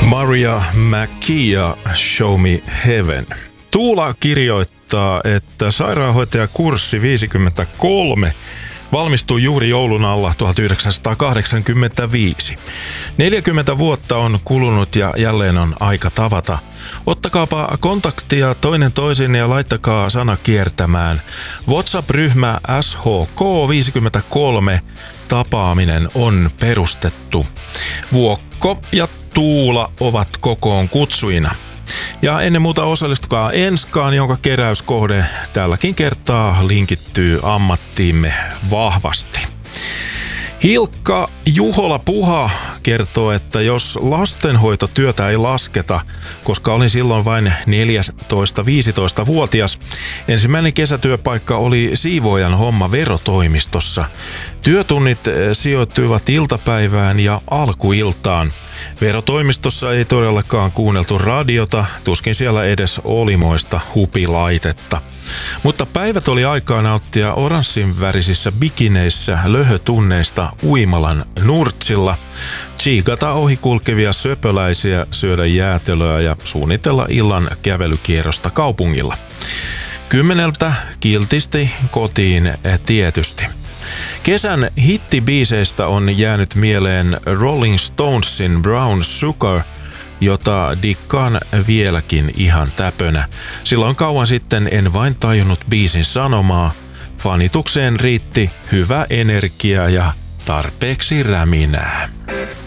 Maria McKee, Show Me Heaven. Tuula kirjoittaa, että sairaanhoitajakurssi 53 valmistui juuri joulun alla 1985. 40 vuotta on kulunut ja jälleen on aika tavata. Ottakaapa kontaktia toinen toisinne ja laittakaa sana kiertämään. WhatsApp-ryhmä SHK53 tapaaminen on perustettu. Vuokko ja Tuula ovat kokoon kutsuina. Ja ennen muuta osallistukaa Enskaan, jonka keräyskohde tälläkin kertaa linkittyy ammattiimme vahvasti. Hilkka Juhola-Puha kertoo, että jos lastenhoitotyötä ei lasketa, koska olin silloin vain 14-15-vuotias, ensimmäinen kesätyöpaikka oli siivoojan homma verotoimistossa. Työtunnit sijoittuivat iltapäivään ja alkuiltaan. Verotoimistossa ei todellakaan kuunneltu radiota, tuskin siellä edes olimoista hupilaitetta. Mutta päivät oli aikaa nauttia oranssin värisissä bikineissä löhötunneista uimalan nurtsilla, tsiikata ohikulkevia söpöläisiä, syödä jäätelöä ja suunnitella illan kävelykierrosta kaupungilla. 10 kiltisti kotiin tietysti. Kesän hittibiiseistä on jäänyt mieleen Rolling Stonesin Brown Sugar, jota dikkaan vieläkin ihan täpönä. Silloin kauan sitten en vain tajunnut biisin sanomaa. Fanitukseen riitti hyvä energia ja tarpeeksi räminää.